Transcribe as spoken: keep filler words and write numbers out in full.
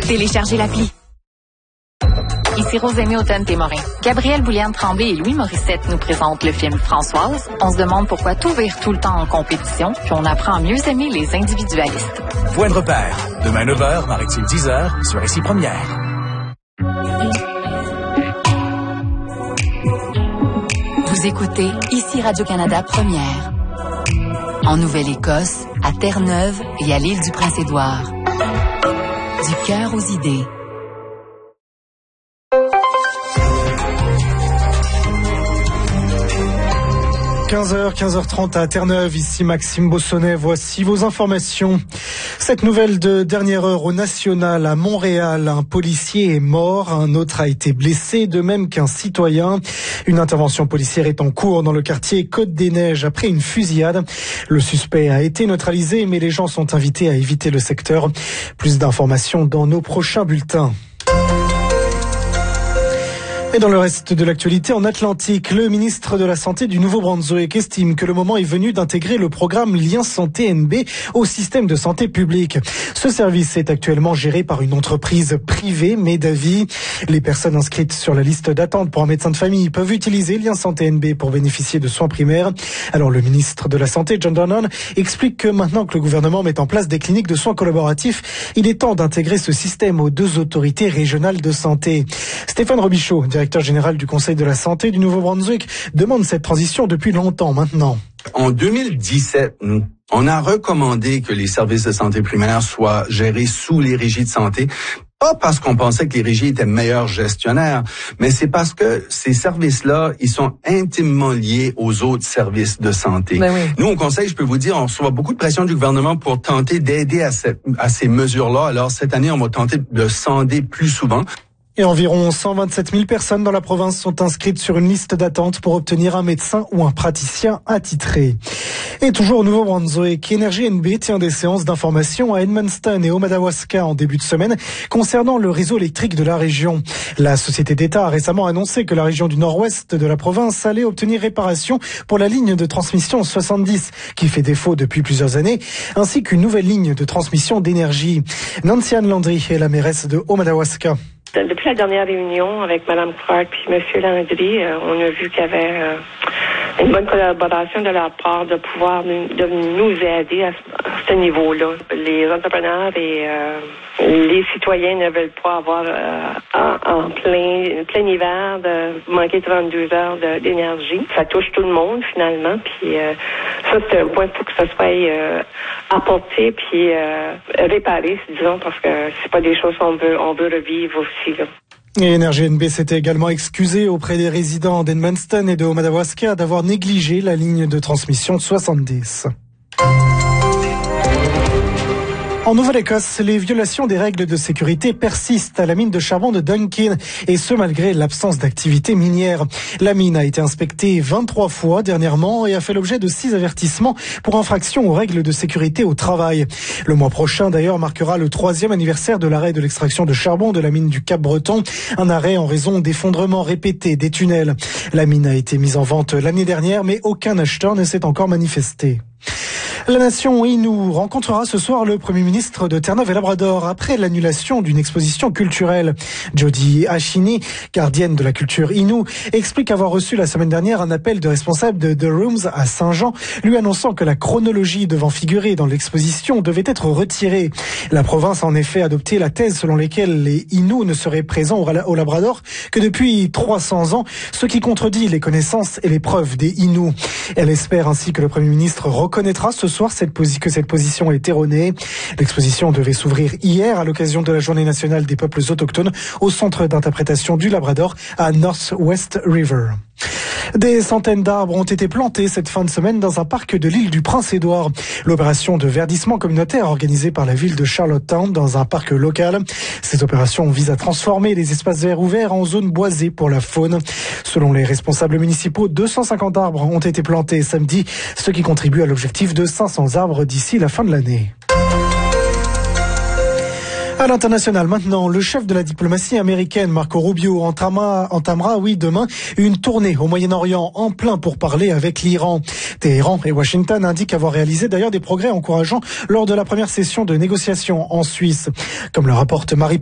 Téléchargez l'appli. Ici Rosémie Automne-Témorin. Gabrielle Bouliane-Tremblay et Louis Morissette nous présentent le film Françoise. On se demande pourquoi tout vire tout le temps en compétition, puis on apprend à mieux aimer les individualistes. Point de repère. Demain neuf heures, Maritime dix heures, sur Ici Première. Vous écoutez Ici Radio-Canada Première. En Nouvelle-Écosse, à Terre-Neuve et à l'île du Prince-Édouard. Du cœur aux idées. quinze heures, quinze heures trente à Terre-Neuve, ici Maxime Bossonnet, voici vos informations. Cette nouvelle de dernière heure au National à Montréal, un policier est mort, un autre a été blessé, de même qu'un citoyen. Une intervention policière est en cours dans le quartier Côte-des-Neiges après une fusillade. Le suspect a été neutralisé, mais les gens sont invités à éviter le secteur. Plus d'informations dans nos prochains bulletins. Et dans le reste de l'actualité, en Atlantique, le ministre de la Santé du Nouveau-Brunswick estime que le moment est venu d'intégrer le programme Lien Santé N B au système de santé publique. Ce service est actuellement géré par une entreprise privée, mais d'avis. Les personnes inscrites sur la liste d'attente pour un médecin de famille peuvent utiliser Lien Santé N B pour bénéficier de soins primaires. Alors le ministre de la Santé, John Donnan, explique que maintenant que le gouvernement met en place des cliniques de soins collaboratifs, il est temps d'intégrer ce système aux deux autorités régionales de santé. Stéphane Robichaud, directeur directeur général du Conseil de la santé du Nouveau-Brunswick, demande cette transition depuis longtemps maintenant. En deux mille dix-sept, on a recommandé que les services de santé primaire soient gérés sous les régies de santé. Pas parce qu'on pensait que les régies étaient meilleurs gestionnaires, mais c'est parce que ces services-là, ils sont intimement liés aux autres services de santé. Ben oui. Nous, au Conseil, je peux vous dire, on reçoit beaucoup de pression du gouvernement pour tenter d'aider à, cette, à ces mesures-là. Alors, cette année, on va tenter de sonder plus souvent. Et environ cent vingt-sept mille personnes dans la province sont inscrites sur une liste d'attente pour obtenir un médecin ou un praticien attitré. Et toujours au Nouveau-Brunswick, Énergie N B tient des séances d'information à Edmundston et au Madawaska en début de semaine concernant le réseau électrique de la région. La société d'État a récemment annoncé que la région du nord-ouest de la province allait obtenir réparation pour la ligne de transmission soixante-dix qui fait défaut depuis plusieurs années, ainsi qu'une nouvelle ligne de transmission d'énergie. Nancy Ann Landry est la mairesse de Haut-Madawaska. Depuis la dernière réunion avec Mme Clark puis M. Landry, euh, on a vu qu'il y avait euh, une bonne collaboration de leur part de pouvoir nous, de nous aider à, à ce niveau-là. Les entrepreneurs et euh, les citoyens ne veulent pas avoir euh, en, en plein, plein hiver de manquer trente-deux heures de, d'énergie. Ça touche tout le monde finalement. Puis euh, ça, c'est un point pour que ça soit euh, apporté puis euh, réparé, disons, parce que c'est pas des choses qu'on veut, on veut revivre aussi. Là. Et Énergie N B s'était également excusé auprès des résidents d'Edmundston et de Haut-Madawaska d'avoir négligé la ligne de transmission soixante-dix. En Nouvelle-Écosse, les violations des règles de sécurité persistent à la mine de charbon de Dunkin, et ce malgré l'absence d'activité minière. La mine a été inspectée vingt-trois fois dernièrement et a fait l'objet de six avertissements pour infraction aux règles de sécurité au travail. Le mois prochain, d'ailleurs, marquera le troisième anniversaire de l'arrêt de l'extraction de charbon de la mine du Cap-Breton, un arrêt en raison d'effondrements répétés des tunnels. La mine a été mise en vente l'année dernière, mais aucun acheteur ne s'est encore manifesté. La nation Innu rencontrera ce soir le Premier ministre de Terre-Neuve et Labrador après l'annulation d'une exposition culturelle. Jody Ashini, gardienne de la culture Innu, explique avoir reçu la semaine dernière un appel de responsable de The Rooms à Saint-Jean, lui annonçant que la chronologie devant figurer dans l'exposition devait être retirée. La province a en effet adopté la thèse selon laquelle les Innu ne seraient présents au Labrador que depuis trois cents ans, ce qui contredit les connaissances et les preuves des Innu. Elle espère ainsi que le Premier ministre reconnaîtra ce soir cette posi- que cette position est erronée. L'exposition devait s'ouvrir hier à l'occasion de la Journée nationale des peuples autochtones au centre d'interprétation du Labrador à Northwest River. Des centaines d'arbres ont été plantés cette fin de semaine dans un parc de l'île du Prince-Édouard. L'opération de verdissement communautaire organisée par la ville de Charlottetown dans un parc local. Cette opération vise à transformer les espaces verts ouverts en zones boisées pour la faune. Selon les responsables municipaux, deux cent cinquante arbres ont été plantés samedi, ce qui contribue à l'objectif de cinq cents arbres d'ici la fin de l'année. À l'international maintenant, le chef de la diplomatie américaine, Marco Rubio, entamera, entamera, oui, demain, une tournée au Moyen-Orient en plein pour parler avec l'Iran. Téhéran et Washington indiquent avoir réalisé d'ailleurs des progrès encourageants lors de la première session de négociation en Suisse. Comme le rapporte Marie